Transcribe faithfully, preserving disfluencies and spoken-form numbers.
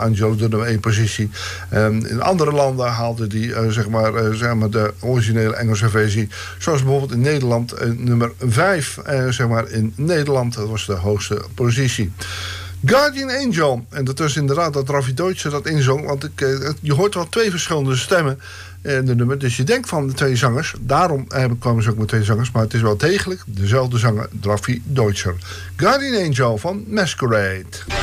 Angel de nummer één positie. Um, in andere landen haalde die uh, zeg maar, uh, zeg maar de originele Engelse versie. Zoals bijvoorbeeld in Nederland uh, nummer vijf. Uh, zeg maar in Nederland. Dat was de hoogste positie. Guardian Angel. En dat was inderdaad dat Raffi Deutscher dat inzong. Want ik, uh, je hoort wel twee verschillende stemmen in de nummer. Dus je denkt van de twee zangers. Daarom uh, kwamen ze ook met twee zangers. Maar het is wel degelijk dezelfde zanger, Raffi Deutscher. Guardian Angel van Masquerade.